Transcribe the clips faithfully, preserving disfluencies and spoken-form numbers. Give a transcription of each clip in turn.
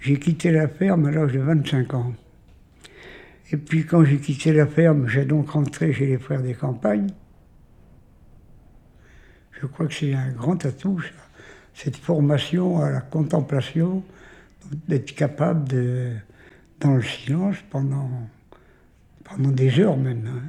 j'ai quitté la ferme à l'âge de vingt-cinq ans. Et puis quand j'ai quitté la ferme, j'ai donc rentré chez les Frères des Campagnes. Je crois que c'est un grand atout, ça, cette formation à la contemplation, d'être capable de, dans le silence pendant, pendant des heures même. Hein.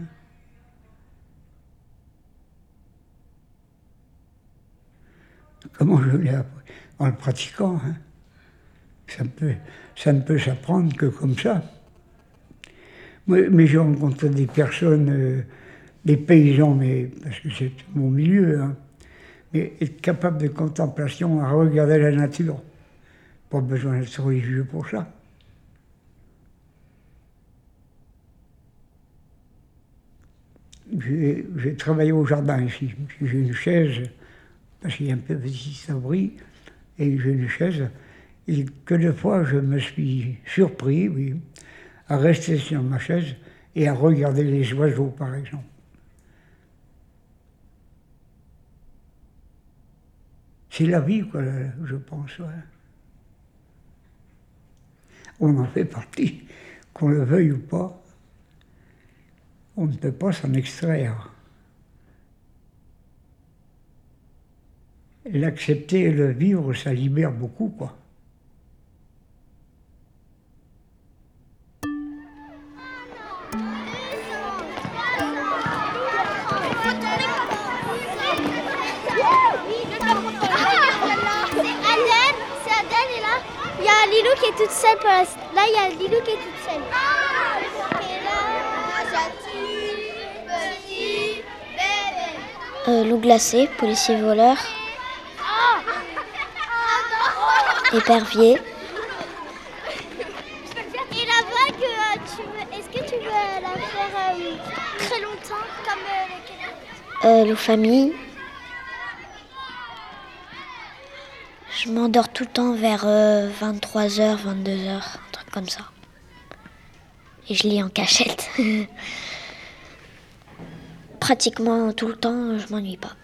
Comment je l'ai appris? En le pratiquant. Hein. Ça, peut, ça ne peut s'apprendre que comme ça. Mais, mais j'ai rencontré des personnes, euh, des paysans, mais, parce que c'est mon milieu, hein, mais être capable de contemplation à regarder la nature. Pas besoin d'être religieux pour ça. J'ai, j'ai travaillé au jardin ici. J'ai une chaise, parce qu'il y a un petit abri, et j'ai une chaise. Et que de fois, je me suis surpris, oui, à rester sur ma chaise et à regarder les oiseaux, par exemple. C'est la vie, quoi, je pense. Ouais. On en fait partie, qu'on le veuille ou pas. On ne peut pas s'en extraire. L'accepter et le vivre, ça libère beaucoup, quoi. Il y a Lilou qui est toute seule pour l'instant. Là, il y a Lilou qui est toute seule. Euh, loup glacé, policier voleur. Épervier. Et la vague, euh, tu veux, est-ce que tu veux la faire euh, très longtemps comme euh, euh, loup famille. Je m'endors tout le temps vers euh, vingt-trois heures, vingt-deux heures, un truc comme ça. Et je lis en cachette. Pratiquement tout le temps, je m'ennuie pas.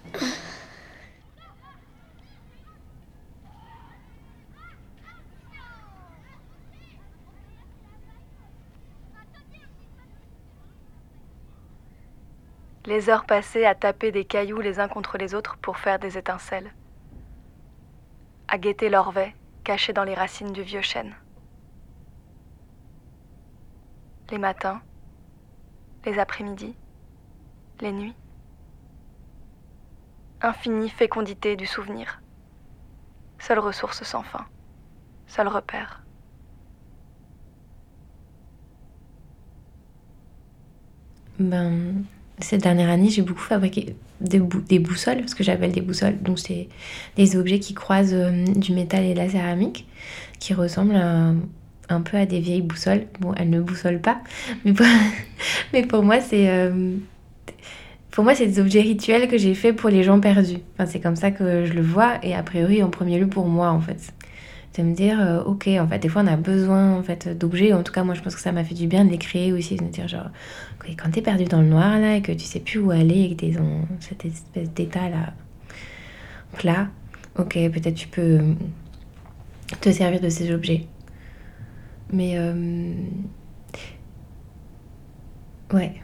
Les heures passées à taper des cailloux les uns contre les autres pour faire des étincelles. À guetter l'orvet caché dans les racines du vieux chêne. Les matins, les après-midi, les nuits. Infinie fécondité du souvenir. Seule ressource sans fin, seul repère. Ben, cette dernière année, j'ai beaucoup fabriqué des, bou- des boussoles, ce que j'appelle des boussoles. Donc, c'est des objets qui croisent euh, du métal et de la céramique, qui ressemblent à, un peu à des vieilles boussoles. Bon, elles ne boussolent pas, mais pour, mais pour moi, c'est... Euh, Pour moi, c'est des objets rituels que j'ai faits pour les gens perdus. Enfin, c'est comme ça que je le vois, et a priori, en premier lieu pour moi, en fait. De me dire, euh, ok, en fait, des fois, on a besoin en fait, d'objets. En tout cas, moi, je pense que ça m'a fait du bien de les créer aussi. De me dire, genre, okay, quand t'es perdu dans le noir, là, et que tu sais plus où aller, et que t'es dans cette espèce d'état-là, là, ok, peut-être tu peux te servir de ces objets. Mais, euh... ouais.